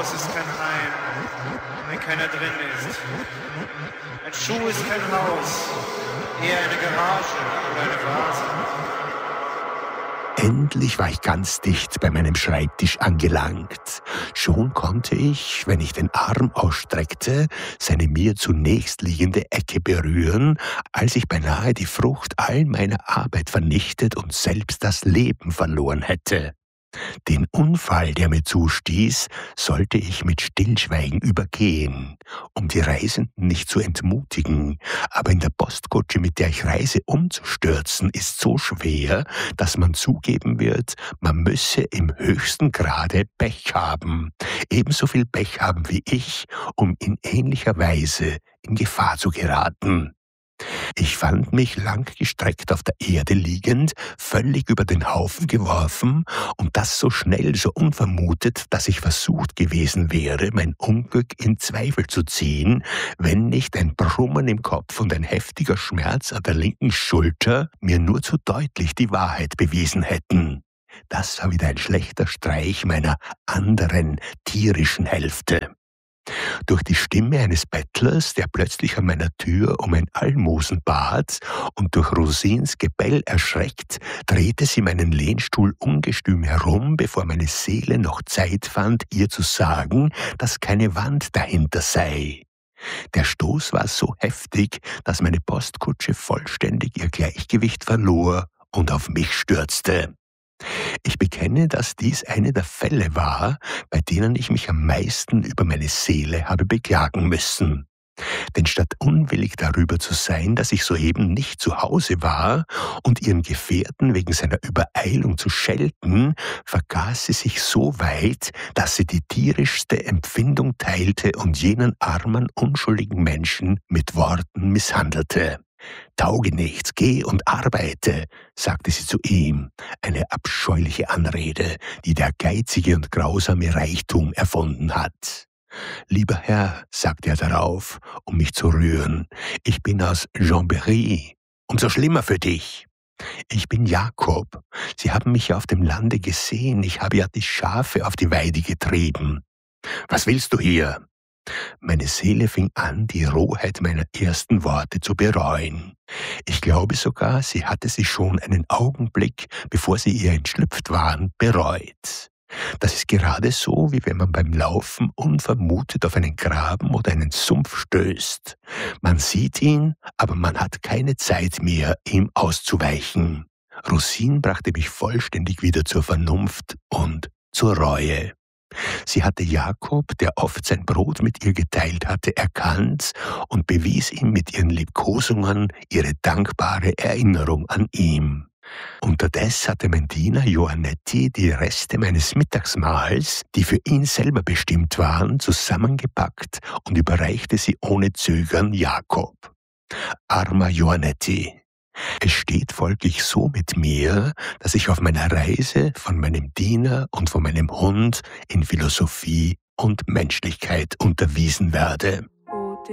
Haus ist kein Heim, wenn keiner drin ist. Ein Schuh ist kein Haus, eher eine Garage oder eine Vase. Endlich war ich ganz dicht bei meinem Schreibtisch angelangt. Schon konnte ich, wenn ich den Arm ausstreckte, seine mir zunächst liegende Ecke berühren, als ich beinahe die Frucht all meiner Arbeit vernichtet und selbst das Leben verloren hätte. Den Unfall, der mir zustieß, sollte ich mit Stillschweigen übergehen, um die Reisenden nicht zu entmutigen. Aber in der Postkutsche, mit der ich reise, umzustürzen, ist so schwer, dass man zugeben wird, man müsse im höchsten Grade Pech haben. Ebenso viel Pech haben wie ich, um in ähnlicher Weise in Gefahr zu geraten. Ich fand mich langgestreckt auf der Erde liegend, völlig über den Haufen geworfen und das so schnell, so unvermutet, dass ich versucht gewesen wäre, mein Unglück in Zweifel zu ziehen, wenn nicht ein Brummen im Kopf und ein heftiger Schmerz an der linken Schulter mir nur zu deutlich die Wahrheit bewiesen hätten. Das war wieder ein schlechter Streich meiner anderen tierischen Hälfte. Durch die Stimme eines Bettlers, der plötzlich an meiner Tür um ein Almosen bat, und durch Rosins Gebell erschreckt, drehte sie meinen Lehnstuhl ungestüm herum, bevor meine Seele noch Zeit fand, ihr zu sagen, dass keine Wand dahinter sei. Der Stoß war so heftig, dass meine Postkutsche vollständig ihr Gleichgewicht verlor und auf mich stürzte. Ich bekenne, dass dies eine der Fälle war, bei denen ich mich am meisten über meine Seele habe beklagen müssen. Denn statt unwillig darüber zu sein, dass ich soeben nicht zu Hause war und ihren Gefährten wegen seiner Übereilung zu schelten, vergaß sie sich so weit, dass sie die tierischste Empfindung teilte und jenen armen, unschuldigen Menschen mit Worten misshandelte. »Taugenichts, geh und arbeite«, sagte sie zu ihm, eine abscheuliche Anrede, die der geizige und grausame Reichtum erfunden hat. »Lieber Herr«, sagte er darauf, um mich zu rühren, »ich bin aus Chambéry. Umso schlimmer für dich. Ich bin Jakob. Sie haben mich ja auf dem Lande gesehen. Ich habe ja die Schafe auf die Weide getrieben. Was willst du hier?« Meine Seele fing an, die Rohheit meiner ersten Worte zu bereuen. Ich glaube sogar, sie hatte sie schon einen Augenblick, bevor sie ihr entschlüpft waren, bereut. Das ist gerade so, wie wenn man beim Laufen unvermutet auf einen Graben oder einen Sumpf stößt. Man sieht ihn, aber man hat keine Zeit mehr, ihm auszuweichen. Rosine brachte mich vollständig wieder zur Vernunft und zur Reue. Sie hatte Jakob, der oft sein Brot mit ihr geteilt hatte, erkannt und bewies ihm mit ihren Liebkosungen ihre dankbare Erinnerung an ihn. Unterdes hatte mein Diener Johannetti die Reste meines Mittagsmahls, die für ihn selber bestimmt waren, zusammengepackt und überreichte sie ohne Zögern Jakob. Armer Johannetti! Es steht folglich so mit mir, dass ich auf meiner Reise von meinem Diener und von meinem Hund in Philosophie und Menschlichkeit unterwiesen werde.